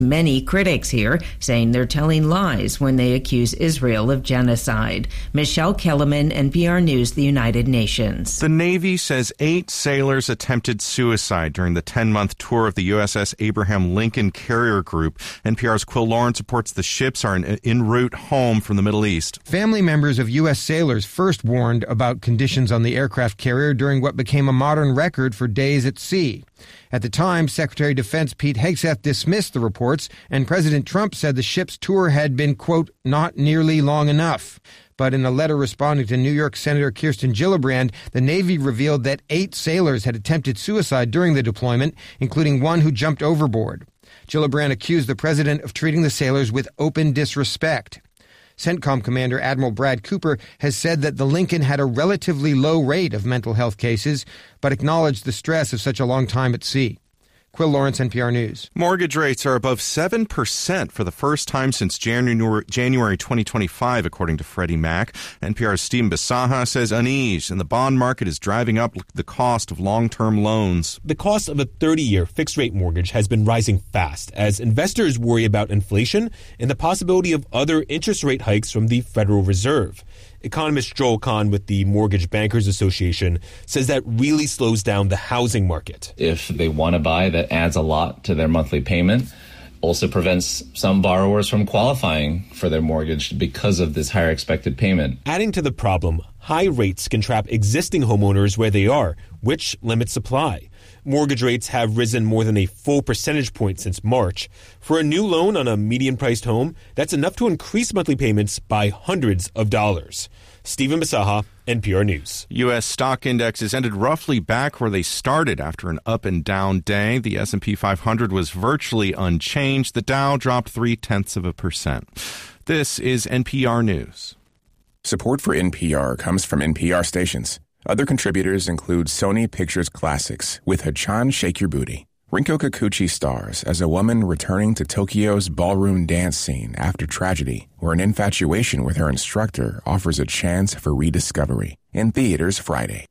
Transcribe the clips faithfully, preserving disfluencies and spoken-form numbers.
Many critics here saying they're telling lies when they accuse Israel of genocide. Michelle Kellerman, N P R News, the United Nations. The Navy says eight sailors attempted suicide during the ten-month tour of the U S S Abraham Lincoln Carrier Group. N P R's Quill Lawrence reports the ships are en, en route home from the Middle East. Family members of U S sailors first warned about conditions on the aircraft carrier during what became a modern record for days at sea. At the time, Secretary of Defense Pete Hegseth dismissed the reports, and President Trump said the ship's tour had been, quote, not nearly long enough. But in a letter responding to New York Senator Kirsten Gillibrand, the Navy revealed that eight sailors had attempted suicide during the deployment, including one who jumped overboard. Gillibrand accused the president of treating the sailors with open disrespect. CENTCOM Commander Admiral Brad Cooper has said that the Lincoln had a relatively low rate of mental health cases, but acknowledged the stress of such a long time at sea. Quill Lawrence, N P R News. Mortgage rates are above seven percent for the first time since January, January twenty twenty-five, according to Freddie Mac. N P R's Stephen Bisaha says unease in the bond market is driving up the cost of long-term loans. The cost of a thirty-year fixed-rate mortgage has been rising fast as investors worry about inflation and the possibility of other interest rate hikes from the Federal Reserve. Economist Joel Kahn with the Mortgage Bankers Association says that really slows down the housing market. If they want to buy, that adds a lot to their monthly payment. Also prevents some borrowers from qualifying for their mortgage because of this higher expected payment. Adding to the problem, high rates can trap existing homeowners where they are, which limits supply. Mortgage rates have risen more than a full percentage point since March. For a new loan on a median-priced home, that's enough to increase monthly payments by hundreds of dollars. Stephen Bisaha, N P R News. U S stock indexes ended roughly back where they started after an up and down day. The S and P five hundred was virtually unchanged. The Dow dropped three-tenths of a percent. This is N P R News. Support for N P R comes from N P R stations. Other contributors include Sony Pictures Classics with Hachan Shake Your Booty. Rinko Kikuchi stars as a woman returning to Tokyo's ballroom dance scene after tragedy, where an infatuation with her instructor offers a chance for rediscovery. In theaters Friday.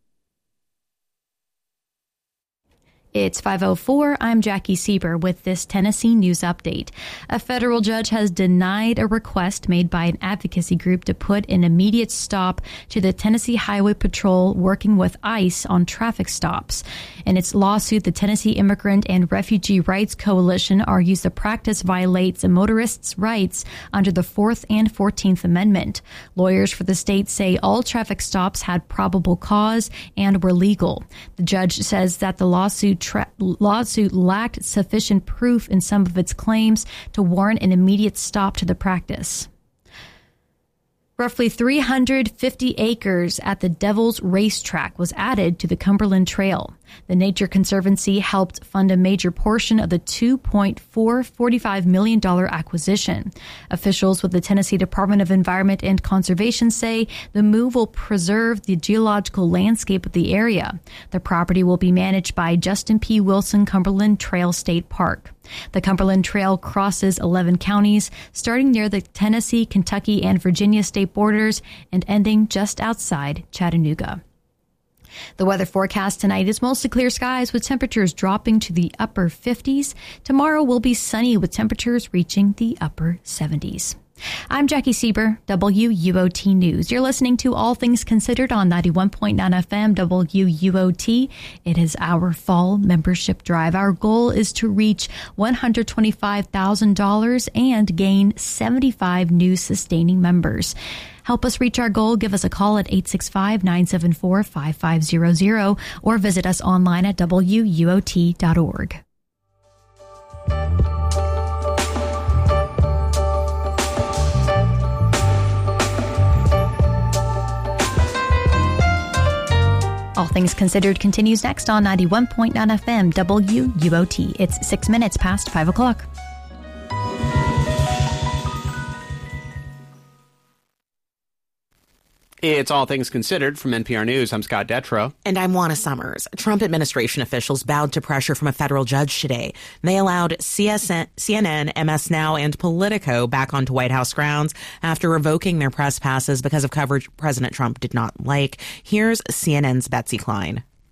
It's five oh four. I'm Jackie Sieber with this Tennessee news update. A federal judge has denied a request made by an advocacy group to put an immediate stop to the Tennessee Highway Patrol working with ICE on traffic stops. In its lawsuit, the Tennessee Immigrant and Refugee Rights Coalition argues the practice violates a motorist's rights under the fourth and fourteenth Amendment. Lawyers for the state say all traffic stops had probable cause and were legal. The judge says that the lawsuit Tra- lawsuit lacked sufficient proof in some of its claims to warrant an immediate stop to the practice. Roughly three hundred fifty acres at the Devil's Racetrack was added to the Cumberland Trail. The Nature Conservancy helped fund a major portion of the two point four four five million dollars acquisition. Officials with the Tennessee Department of Environment and Conservation say the move will preserve the geological landscape of the area. The property will be managed by Justin P. Wilson Cumberland Trail State Park. The Cumberland Trail crosses eleven counties, starting near the Tennessee, Kentucky, and Virginia state borders and ending just outside Chattanooga. The weather forecast tonight is mostly clear skies with temperatures dropping to the upper fifties. Tomorrow will be sunny with temperatures reaching the upper seventies. I'm Jackie Sieber, W U O T News. You're listening to All Things Considered on ninety-one point nine F M W U O T. It is our fall membership drive. Our goal is to reach one hundred twenty-five thousand dollars and gain seventy-five new sustaining members. Help us reach our goal. Give us a call at eight six five, nine seven four, five five zero zero or visit us online at W U O T dot org. All Things Considered continues next on ninety-one point nine F M W U O T. It's six minutes past five o'clock. It's All Things Considered from N P R News. I'm Scott Detrow. And I'm Juana Summers. Trump administration officials bowed to pressure from a federal judge today. They allowed C N N, M S Now, and Politico back onto White House grounds after revoking their press passes because of coverage President Trump did not like. Here's C N N's Betsy Klein.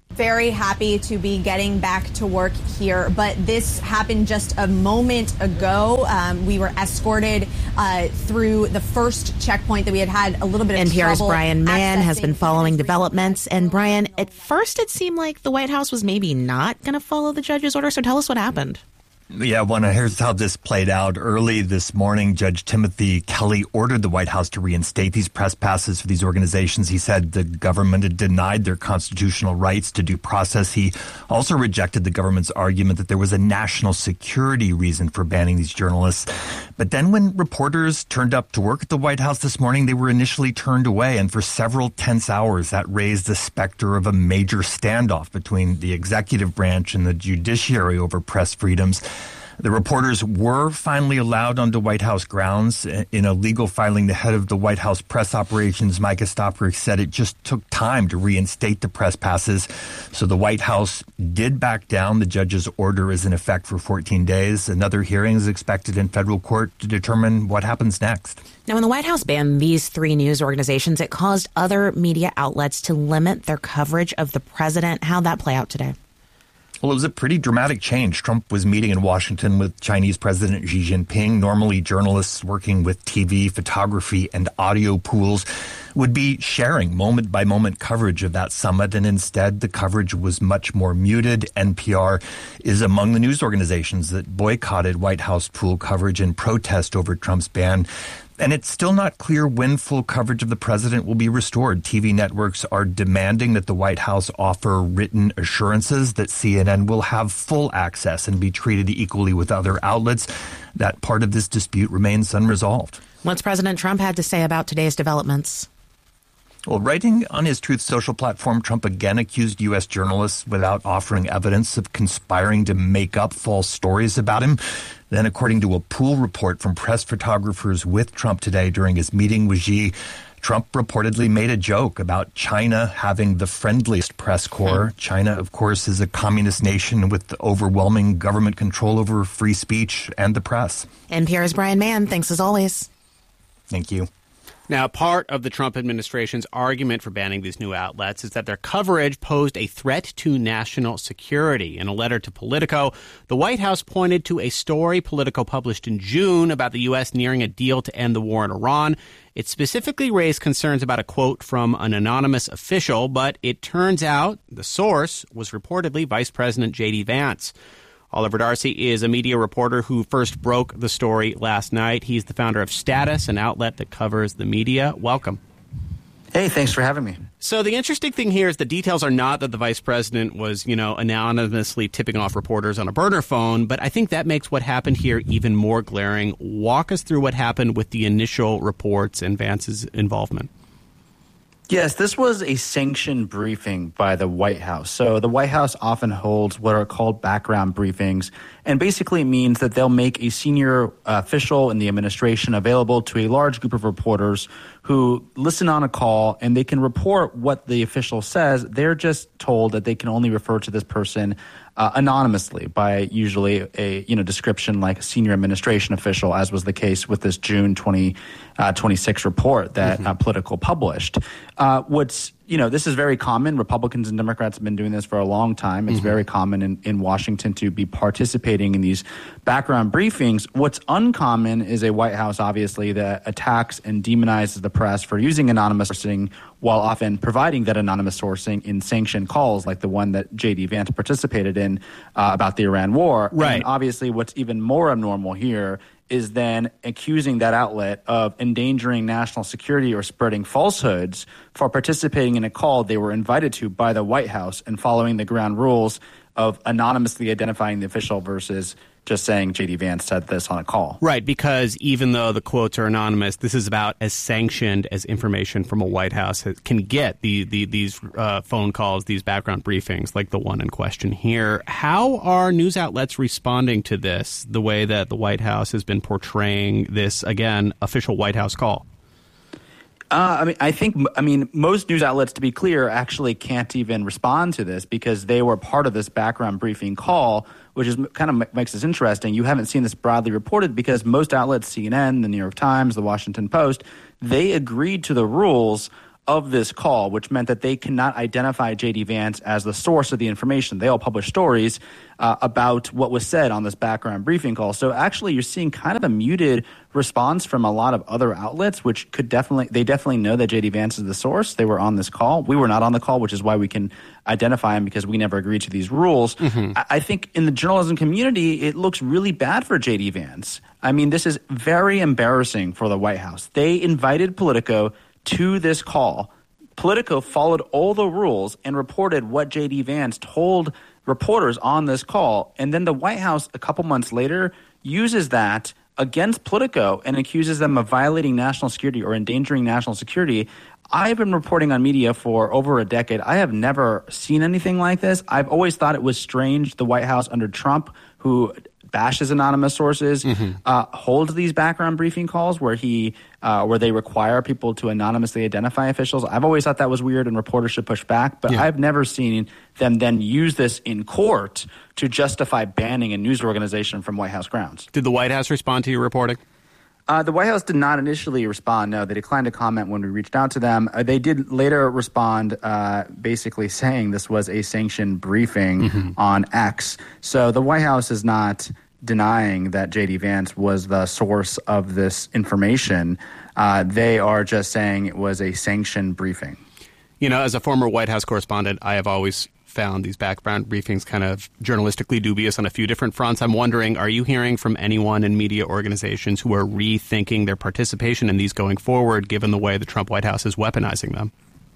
Very happy to be getting back to work here, but this happened just a moment ago. Um, we were escorted uh, through the first checkpoint that we had had a little bit of N P R's trouble. Brian Mann has been following accessing developments. And Brian, at first it seemed like the White House was maybe not going to follow the judge's order. So tell us what happened. Yeah, well, here's how this played out. Early this morning, Judge Timothy Kelly ordered the White House to reinstate these press passes for these organizations. He said the government had denied their constitutional rights to due process. He also rejected the government's argument that there was a national security reason for banning these journalists. But then when reporters turned up to work at the White House this morning, they were initially turned away. And for several tense hours, that raised the specter of a major standoff between the executive branch and the judiciary over press freedoms. The reporters were finally allowed onto White House grounds. In a legal filing, the head of the White House press operations, Micah Stopford, said it just took time to reinstate the press passes. So the White House did back down. The judge's order is in effect for fourteen days. Another hearing is expected in federal court to determine what happens next. Now, when the White House banned these three news organizations, it caused other media outlets to limit their coverage of the president. How'd that play out today? Well, it was a pretty dramatic change. Trump was meeting in Washington with Chinese President Xi Jinping. Normally, journalists working with T V, photography, and audio pools would be sharing moment-by-moment coverage of that summit, and instead the coverage was much more muted. N P R is among the news organizations that boycotted White House pool coverage in protest over Trump's ban. And it's still not clear when full coverage of the president will be restored. T V networks are demanding that the White House offer written assurances that C N N will have full access and be treated equally with other outlets. That part of this dispute remains unresolved. What's President Trump had to say about today's developments? Well, writing on his Truth Social platform, Trump again accused U S journalists without offering evidence of conspiring to make up false stories about him. Then, according to a pool report from press photographers with Trump today during his meeting with Xi, Trump reportedly made a joke about China having the friendliest press corps. China, of course, is a communist nation with overwhelming government control over free speech and the press. N P R's Brian Mann, thanks as always. Thank you. Now, part of the Trump administration's argument for banning these new outlets is that their coverage posed a threat to national security. In a letter to Politico, the White House pointed to a story Politico published in June about the U S nearing a deal to end the war in Iran. It specifically raised concerns about a quote from an anonymous official, but it turns out the source was reportedly Vice President J D Vance. Oliver Darcy is a media reporter who first broke the story last night. He's the founder of Status, an outlet that covers the media. Welcome. Hey, thanks for having me. So the interesting thing here is the details are not that the vice president was, you know, anonymously tipping off reporters on a burner phone, but I think that makes what happened here even more glaring. Walk us through what happened with the initial reports and Vance's involvement. Yes, this was a sanctioned briefing by the White House. So the White House often holds what are called background briefings, and basically means that they'll make a senior official in the administration available to a large group of reporters who listen on a call, and they can report what the official says. They're just told that they can only refer to this person Uh, anonymously by usually a you know description like a senior administration official, as was the case with this June twenty twenty-six report that mm-hmm. uh, Politico published. Uh, what's you know this is very common. Republicans and Democrats have been doing this for a long time. It's mm-hmm. very common in, in Washington to be participating in these background briefings. What's uncommon is a White House, obviously, that attacks and demonizes the press for using anonymous sourcing, while often providing that anonymous sourcing in sanctioned calls like the one that J D Vance participated in uh, about the Iran war. Right. And obviously what's even more abnormal here is then accusing that outlet of endangering national security or spreading falsehoods for participating in a call they were invited to by the White House and following the ground rules of anonymously identifying the official versus just saying J D Vance said this on a call. Right, because even though the quotes are anonymous, this is about as sanctioned as information from a White House can get, the, the these uh, phone calls, these background briefings, like the one in question here. How are news outlets responding to this, the way that the White House has been portraying this, again, official White House call? Uh, I mean, I think, I mean, most news outlets, to be clear, actually can't even respond to this because they were part of this background briefing call, which is kind of makes this interesting. You haven't seen this broadly reported because most outlets, C N N, the New York Times, the Washington Post, they agreed to the rules of this call, which meant that they cannot identify J D Vance as the source of the information. They all publish stories uh, about what was said on this background briefing call. So actually, you're seeing kind of a muted response from a lot of other outlets, which could definitely, they definitely know that J D Vance is the source. They were on this call. We were not on the call, which is why we can identify him, because we never agreed to these rules. Mm-hmm. I, I think in the journalism community, it looks really bad for J D Vance. I mean, this is very embarrassing for the White House. They invited Politico to this call. Politico followed all the rules and reported what J D Vance told reporters on this call. And then the White House, a couple months later, uses that against Politico and accuses them of violating national security or endangering national security. I've been reporting on media for over a decade. I have never seen anything like this. I've always thought it was strange the White House under Trump, who bashes anonymous sources, mm-hmm. uh, holds these background briefing calls where he uh, where they require people to anonymously identify officials. I've always thought that was weird and reporters should push back, but yeah. I've never seen them then use this in court to justify banning a news organization from White House grounds. Did the White House respond to your reporting? Uh, the White House did not initially respond. No, they declined to comment when we reached out to them. Uh, they did later respond, uh, basically saying this was a sanctioned briefing mm-hmm. on X. So the White House is not denying that J D Vance was the source of this information. Uh, they are just saying it was a sanctioned briefing. You know, as a former White House correspondent, I have always found these background briefings kind of journalistically dubious on a few different fronts. I'm wondering, are you hearing from anyone in media organizations who are rethinking their participation in these going forward, given the way the Trump White House is weaponizing them?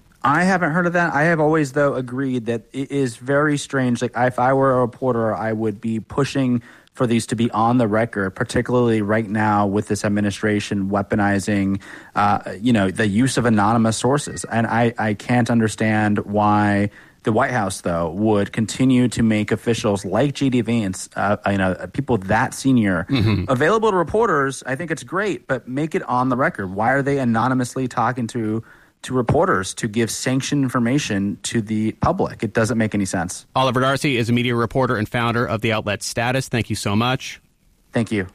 I haven't heard of that. I have always, though, agreed that it is very strange. Like, if I were a reporter, I would be pushing for these to be on the record, particularly right now with this administration weaponizing, uh, you know, the use of anonymous sources. And I, I can't understand why the White House, though, would continue to make officials like J D Vance, uh, you know, people that senior, mm-hmm. available to reporters. I think it's great, but make it on the record. Why are they anonymously talking to to reporters to give sanctioned information to the public? It doesn't make any sense. Oliver Darcy is a media reporter and founder of the outlet Status. Thank you so much. Thank you.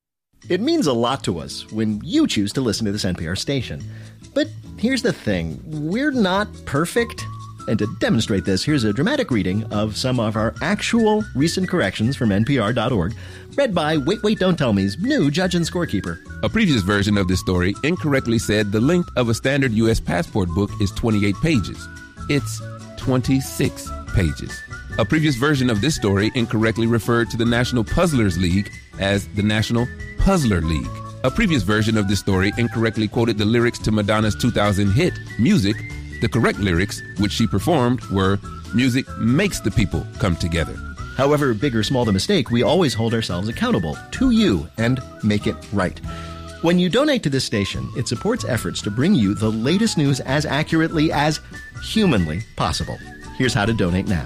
It means a lot to us when you choose to listen to this N P R station. But here's the thing. We're not perfect. And to demonstrate this, here's a dramatic reading of some of our actual recent corrections from N P R dot org, read by Wait, Wait, Don't Tell Me's new judge and scorekeeper. A previous version of this story incorrectly said the length of a standard U S passport book is twenty-eight pages. It's twenty-six pages. A previous version of this story incorrectly referred to the National Puzzlers League as the National Puzzler League. A previous version of this story incorrectly quoted the lyrics to Madonna's two thousand hit, Music. The correct lyrics, which she performed, were, "Music makes the people come together." However big or small the mistake, we always hold ourselves accountable to you and make it right. When you donate to this station, it supports efforts to bring you the latest news as accurately as humanly possible. Here's how to donate now.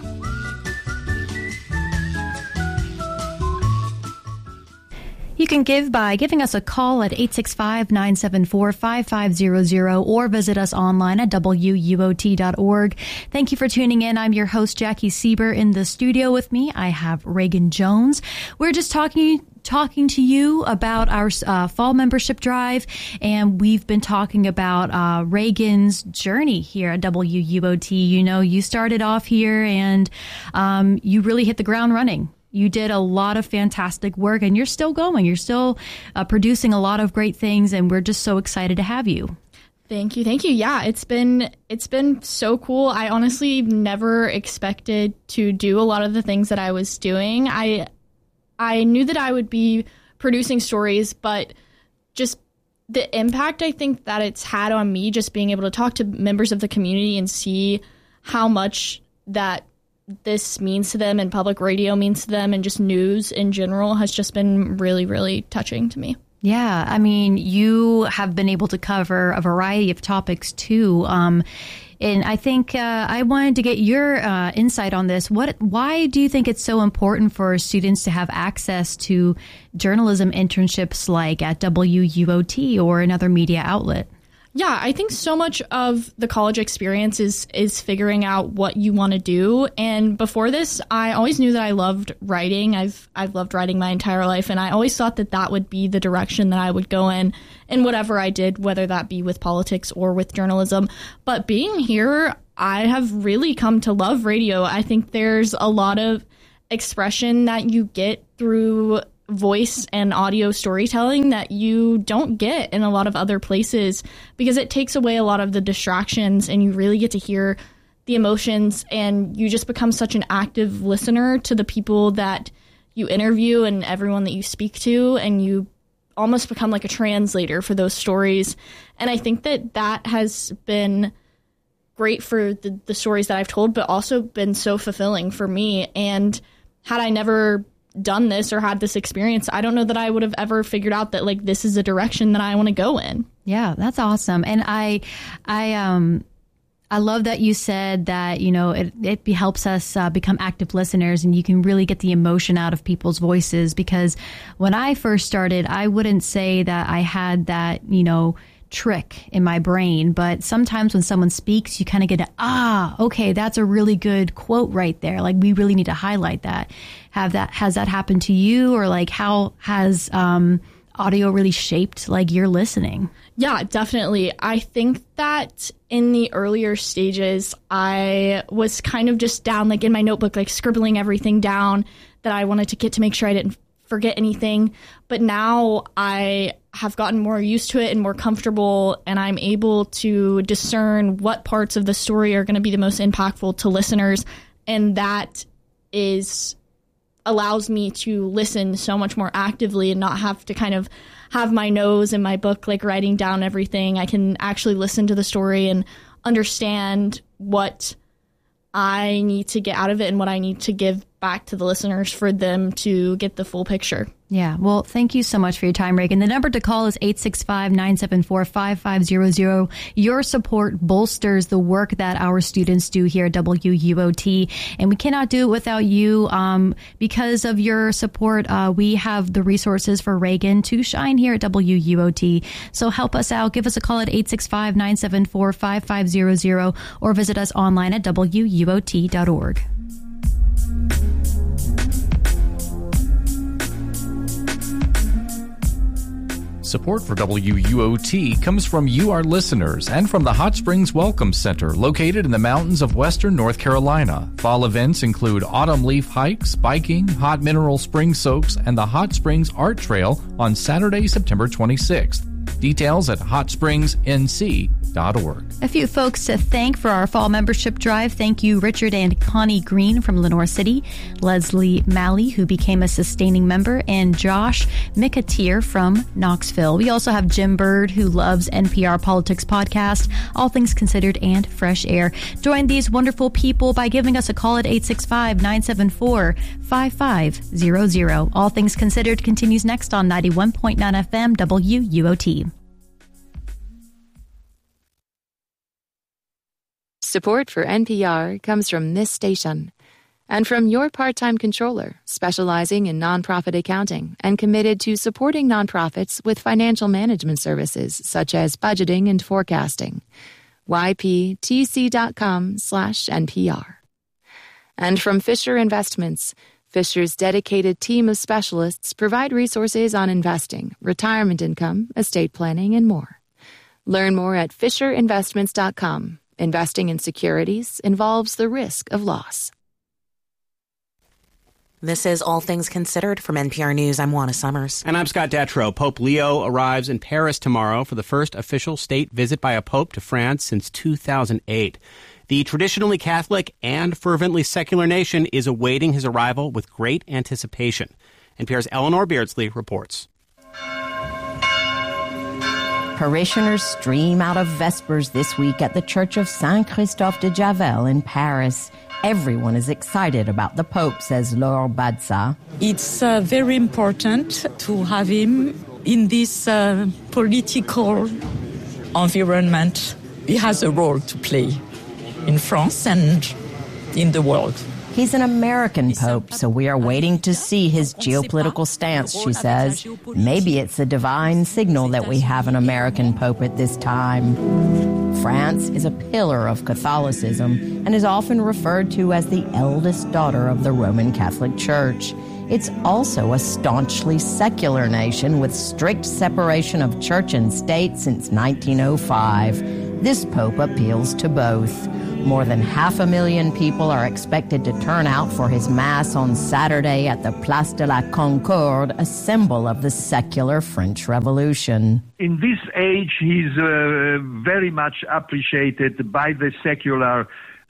You can give by giving us a call at eight six five, nine seven four, five five zero zero or visit us online at W U O T dot org. Thank you for tuning in. I'm your host, Jackie Sieber. In the studio with me, I have Reagan Jones. We're just talking talking to you about our uh, fall membership drive, and we've been talking about uh, Reagan's journey here at W U O T. You know, you started off here, and um, you really hit the ground running. You did a lot of fantastic work, and you're still going. You're still uh, producing a lot of great things, and we're just so excited to have you. Thank you. Thank you. Yeah, it's been it's been so cool. I honestly never expected to do a lot of the things that I was doing. I I knew that I would be producing stories, but just the impact I think that it's had on me, just being able to talk to members of the community and see how much that this means to them and public radio means to them and just news in general has just been really, really touching to me. Yeah, I mean, you have been able to cover a variety of topics too. Um, and I think uh, I wanted to get your uh, insight on this. What? Why do you think it's so important for students to have access to journalism internships like at W U O T or another media outlet? Yeah, I think so much of the college experience is is figuring out what you want to do. And before this, I always knew that I loved writing. I've I've loved writing my entire life, and I always thought that that would be the direction that I would go in in whatever I did, whether that be with politics or with journalism. But being here, I have really come to love radio. I think there's a lot of expression that you get through voice and audio storytelling that you don't get in a lot of other places, because it takes away a lot of the distractions and you really get to hear the emotions, and you just become such an active listener to the people that you interview and everyone that you speak to, and you almost become like a translator for those stories. And I think that that has been great for the, the stories that I've told, but also been so fulfilling for me. And had I never done this or had this experience, I don't know that I would have ever figured out that like this is a direction that I want to go in. Yeah, that's awesome. And I, I, um, I love that you said that, you know, it, it be, helps us uh, become active listeners, and you can really get the emotion out of people's voices. Because when I first started, I wouldn't say that I had that, you know, trick in my brain, but sometimes when someone speaks, you kind of get a, ah, okay, that's a really good quote right there. Like, we really need to highlight that. Have that, has that happened to you? Or like, how has um, audio really shaped like your listening? Yeah, definitely. I think that in the earlier stages, I was kind of just down, like in my notebook, like scribbling everything down that I wanted to get to make sure I didn't forget anything. But now I have gotten more used to it and more comfortable, and I'm able to discern what parts of the story are going to be the most impactful to listeners. And that is allows me to listen so much more actively and not have to kind of have my nose in my book, like writing down everything. I can actually listen to the story and understand what I need to get out of it and what I need to give back to the listeners for them to get the full picture. Yeah. Well, thank you so much for your time, Reagan. The number to call is eight six five, nine seven four, five five zero zero. Your support bolsters the work that our students do here at W U O T, and we cannot do it without you. Um, because of your support, uh, we have the resources for Reagan to shine here at W U O T. So help us out. Give us a call at eight six five, nine seven four, five five zero zero or visit us online at W U O T dot org. Support for W U O T comes from you, our listeners, and from the Hot Springs Welcome Center, located in the mountains of western North Carolina. Fall events include autumn leaf hikes, biking, hot mineral spring soaks, and the Hot Springs Art Trail on Saturday, September twenty-sixth. Details at hot springs n c dot org. A few folks to thank for our fall membership drive. Thank you, Richard and Connie Green from Lenore City, Leslie Malley, who became a sustaining member, and Josh Mikatir from Knoxville. We also have Jim Bird, who loves N P R Politics Podcast, All Things Considered, and Fresh Air. Join these wonderful people by giving us a call at eight six five, nine seven four, five five zero zero. All Things Considered continues next on ninety-one point nine F M W U O T. Support for N P R comes from this station and from your part-time controller, specializing in nonprofit accounting and committed to supporting nonprofits with financial management services such as budgeting and forecasting. Y P T C dot com slash N P R. And from Fisher Investments, Fisher's dedicated team of specialists provide resources on investing, retirement income, estate planning, and more. Learn more at fisher investments dot com. Investing in securities involves the risk of loss. This is All Things Considered from N P R News. I'm Juana Summers. And I'm Scott Detrow. Pope Leo arrives in Paris tomorrow for the first official state visit by a pope to France since two thousand eight. The traditionally Catholic and fervently secular nation is awaiting his arrival with great anticipation. N P R's Eleanor Beardsley reports. Parishioners stream out of Vespers this week at the Church of Saint Christophe de Javel in Paris. Everyone is excited about the Pope, says Laure Badza. It's uh, very important to have him in this uh, political environment. He has a role to play in France and in the world. He's an American pope, so we are waiting to see his geopolitical stance, she says. Maybe it's a divine signal that we have an American pope at this time. France is a pillar of Catholicism and is often referred to as the eldest daughter of the Roman Catholic Church. It's also a staunchly secular nation with strict separation of church and state since nineteen oh five. This pope appeals to both. More than half a million people are expected to turn out for his mass on Saturday at the Place de la Concorde, a symbol of the secular French Revolution. In this age, he's uh, very much appreciated by the secular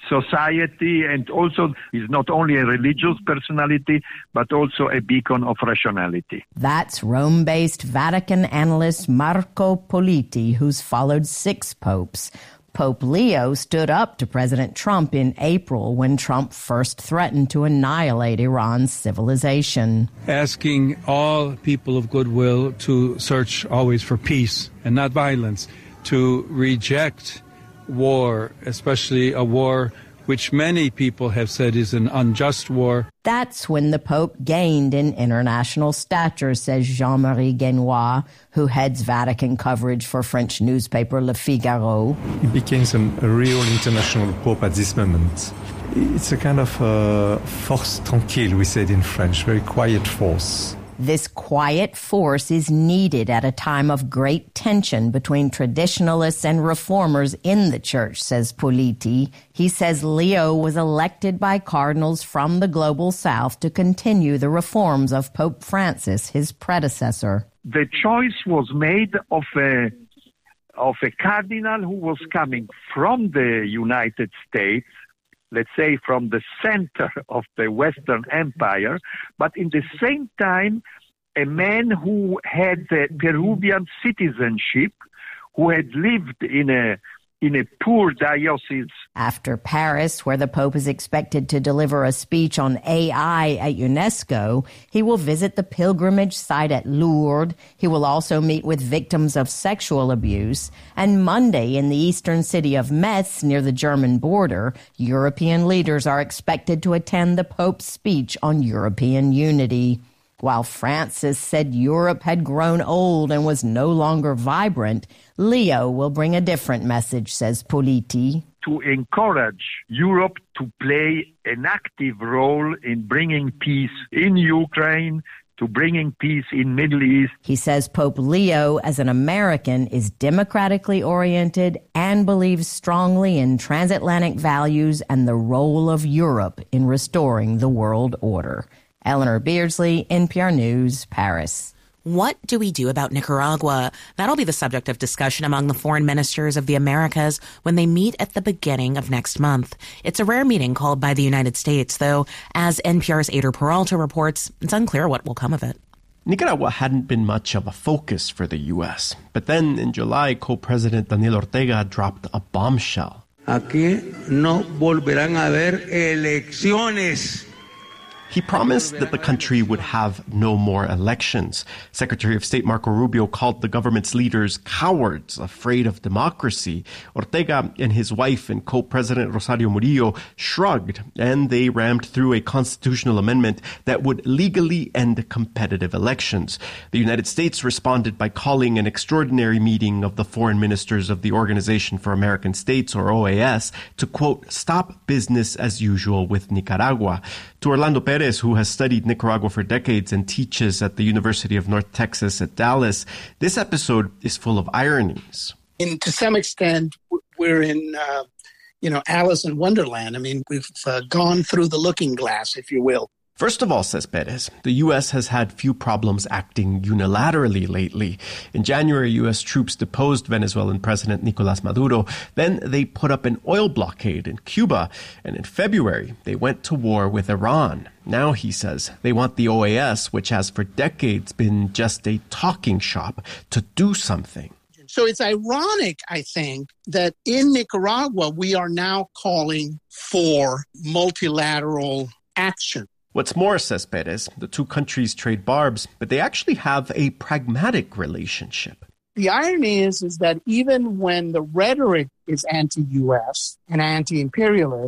society, and also he's not only a religious personality, but also a beacon of rationality. That's Rome-based Vatican analyst Marco Politi, who's followed six popes. Pope Leo stood up to President Trump in April when Trump first threatened to annihilate Iran's civilization. Asking all people of goodwill to search always for peace and not violence, to reject war, especially a war which many people have said is an unjust war. That's when the Pope gained in international stature, says Jean-Marie Guénois, who heads Vatican coverage for French newspaper Le Figaro. He became a real international Pope at this moment. It's a kind of uh, force tranquille, we said in French, very quiet force. This quiet force is needed at a time of great tension between traditionalists and reformers in the church, says Politi. He says Leo was elected by cardinals from the global south to continue the reforms of Pope Francis, his predecessor. The choice was made of a, of a cardinal who was coming from the United States, let's say from the center of the Western Empire, but in the same time, a man who had the Peruvian citizenship, who had lived in a in a poor diocese. After Paris, where the Pope is expected to deliver a speech on A I at UNESCO, he will visit the pilgrimage site at Lourdes. He will also meet with victims of sexual abuse. And Monday, in the eastern city of Metz, near the German border, European leaders are expected to attend the Pope's speech on European unity. While Francis said Europe had grown old and was no longer vibrant, Leo will bring a different message, says Politi. To encourage Europe to play an active role in bringing peace in Ukraine, to bringing peace in Middle East. He says Pope Leo, as an American, is democratically oriented and believes strongly in transatlantic values and the role of Europe in restoring the world order. Eleanor Beardsley, N P R News, Paris. What do we do about Nicaragua? That'll be the subject of discussion among the foreign ministers of the Americas when they meet at the beginning of next month. It's a rare meeting called by the United States, though, as N P R's Ader Peralta reports, it's unclear what will come of it. Nicaragua hadn't been much of a focus for the U S. But then in July, co-president Daniel Ortega dropped a bombshell. Aquí no volverán a haber elecciones. He promised that the country would have no more elections. Secretary of State Marco Rubio called the government's leaders cowards, afraid of democracy. Ortega and his wife and co-president Rosario Murillo shrugged, and they rammed through a constitutional amendment that would legally end competitive elections. The United States responded by calling an extraordinary meeting of the foreign ministers of the Organization for American States, or O A S, to, quote, stop business as usual with Nicaragua. To Orlando Perez, who has studied Nicaragua for decades and teaches at the University of North Texas at Dallas, this episode is full of ironies. And to some extent, we're in, uh, you know, Alice in Wonderland. I mean, we've uh, gone through the looking glass, if you will. First of all, says Perez, the U S has had few problems acting unilaterally lately. In January, U S troops deposed Venezuelan President Nicolás Maduro. Then they put up an oil blockade in Cuba. And in February, they went to war with Iran. Now, he says, they want the O A S, which has for decades been just a talking shop, to do something. So it's ironic, I think, that in Nicaragua, we are now calling for multilateral action. What's more, says Perez, the two countries trade barbs, but they actually have a pragmatic relationship. The irony is, is that even when the rhetoric is anti-U S and anti-imperialist,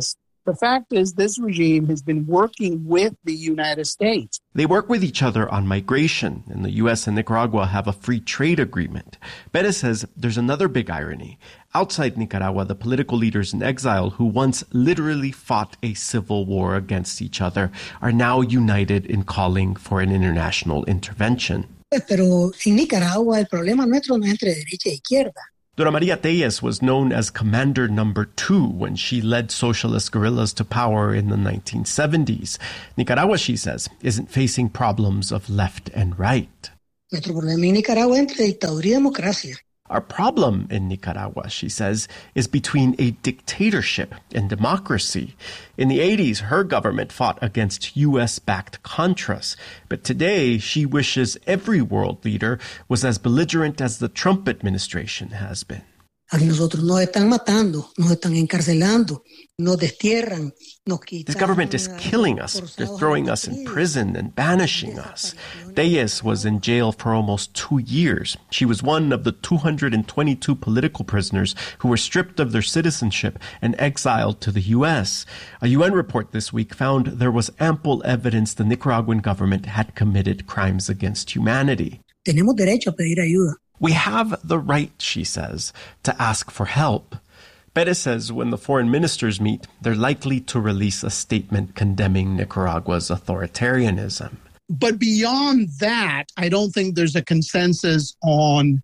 The fact is, this regime has been working with the United States. They work with each other on migration, and the U S and Nicaragua have a free trade agreement. Perez says there's another big irony. Outside Nicaragua, the political leaders in exile who once literally fought a civil war against each other are now united in calling for an international intervention. Pero en Nicaragua el problema nuestro no es entre derecha y izquierda. Dora Maria Tellez was known as Commander Number Two when she led socialist guerrillas to power in the nineteen seventies. Nicaragua, she says, isn't facing problems of left and right. Nuestro problema en Nicaragua es entre dictadura y democracia. Our problem in Nicaragua, she says, is between a dictatorship and democracy. In the eighties, her government fought against U S-backed Contras. But today, she wishes every world leader was as belligerent as the Trump administration has been. A nosotros nos están matando, nos están encarcelando, nos destierran, nos quitan. This government is killing us. They're throwing us in prison and banishing us. Tellez was in jail for almost two years. She was one of the two hundred twenty-two political prisoners who were stripped of their citizenship and exiled to the U S. A U N report this week found there was ample evidence the Nicaraguan government had committed crimes against humanity. Tenemos derecho a pedir ayuda. We have the right, she says, to ask for help. Perez says when the foreign ministers meet, they're likely to release a statement condemning Nicaragua's authoritarianism. But beyond that, I don't think there's a consensus on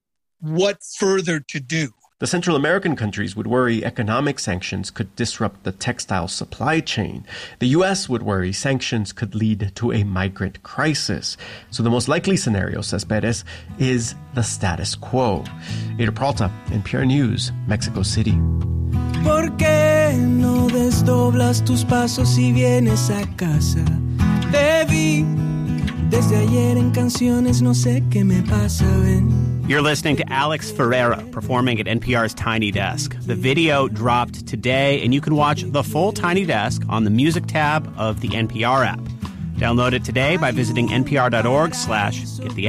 what further to do. The Central American countries would worry economic sanctions could disrupt the textile supply chain. The U S would worry sanctions could lead to a migrant crisis. So the most likely scenario, says Perez, is the status quo. Ada Peralta, N P R News, Mexico City. ¿Por qué no desdoblas tus pasos y vienes a casa? Te vi desde ayer en canciones, no sé qué me pasa, ven. You're listening to Alex Ferreira performing at N P R's Tiny Desk. The video dropped today, and you can watch the full Tiny Desk on the music tab of the N P R app. Download it today by visiting npr.org slash get the